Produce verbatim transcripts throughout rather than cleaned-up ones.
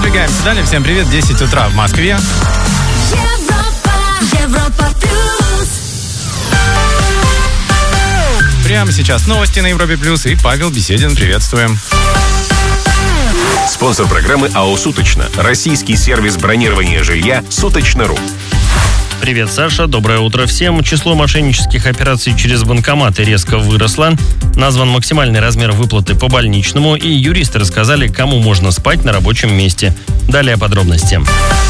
Продвигаемся далее. Всем привет. десять утра в Москве. Европа, Европа плюс. Прямо сейчас новости на Европе плюс. И Павел Беседин. Приветствуем. Спонсор программы АО «Суточно». Российский сервис бронирования жилья «Суточно.ру». Привет, Саша. Доброе утро всем. Число мошеннических операций через банкоматы резко выросло. Назван максимальный размер выплаты по больничному. И юристы рассказали, кому можно спать на рабочем месте. Далее подробности.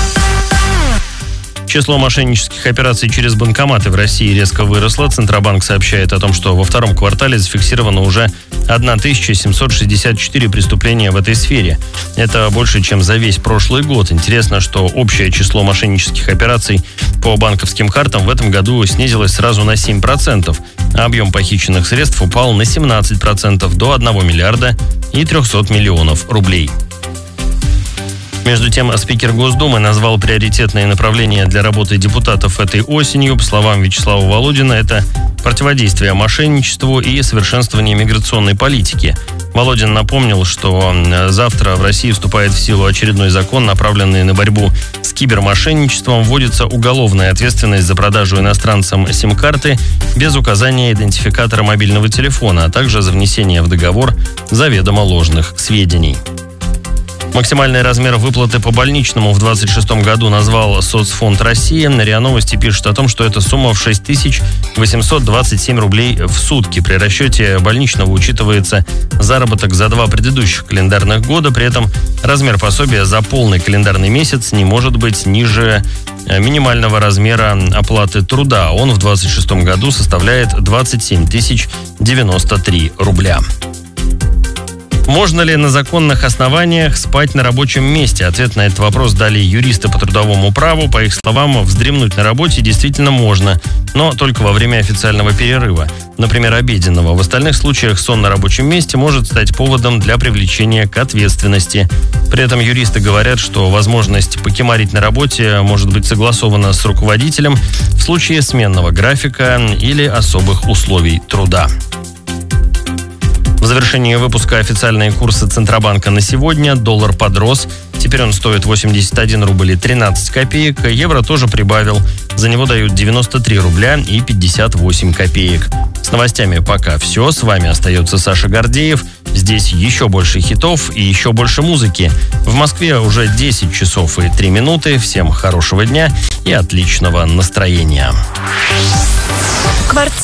Число мошеннических операций через банкоматы в России резко выросло. Центробанк сообщает о том, что во втором квартале зафиксировано уже тысяча семьсот шестьдесят четыре преступления в этой сфере. Это больше, чем за весь прошлый год. Интересно, что общее число мошеннических операций по банковским картам в этом году снизилось сразу на семь процентов, а объем похищенных средств упал на семнадцать процентов до одного миллиарда и трехсот миллионов рублей. Между тем, спикер Госдумы назвал приоритетные направления для работы депутатов этой осенью. По словам Вячеслава Володина, это противодействие мошенничеству и совершенствование миграционной политики. Володин напомнил, что завтра в России вступает в силу очередной закон, направленный на борьбу с кибермошенничеством. Вводится уголовная ответственность за продажу иностранцам сим-карты без указания идентификатора мобильного телефона, а также за внесение в договор заведомо ложных сведений. Максимальный размер выплаты по больничному в двадцать шестом году назвал Соцфонд России. РИА Новости пишет о том, что эта сумма в шесть тысяч восемьсот двадцать семь рублей в сутки. При расчете больничного учитывается заработок за два предыдущих календарных года. При этом размер пособия за полный календарный месяц не может быть ниже минимального размера оплаты труда. Он в двадцать шестом году составляет двадцать семь тысяч девяносто три рубля. Можно ли на законных основаниях спать на рабочем месте? Ответ на этот вопрос дали юристы по трудовому праву. По их словам, вздремнуть на работе действительно можно, но только во время официального перерыва, например, обеденного. В остальных случаях сон на рабочем месте может стать поводом для привлечения к ответственности. При этом юристы говорят, что возможность покемарить на работе может быть согласована с руководителем в случае сменного графика или особых условий труда. В завершении выпуска официальные курсы Центробанка на сегодня. Доллар подрос. Теперь он стоит восемьдесят один рубль и тринадцать копеек. Евро тоже прибавил. За него дают девяносто три рубля и пятьдесят восемь копеек. С новостями пока все. С вами остается Саша Гордеев. Здесь еще больше хитов и еще больше музыки. В Москве уже десять часов и три минуты. Всем хорошего дня и отличного настроения.